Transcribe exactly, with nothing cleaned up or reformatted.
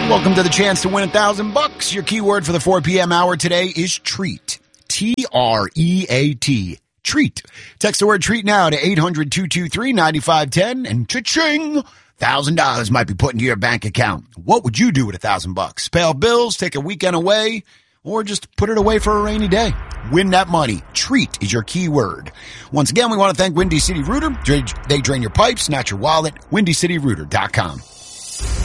Welcome to the chance to win a thousand bucks. Your keyword for the four p.m. hour today is treat. T R E A T. Treat. Text the word treat now to eight hundred, two two three, nine five one zero and cha-ching, one thousand dollars might be put into your bank account. What would you do with a thousand bucks? Pay off bills, take a weekend away, or just put it away for a rainy day? Win that money. Treat is your keyword. Once again, we want to thank Windy City Rooter. They drain your pipes, not your wallet. windy city rooter dot com.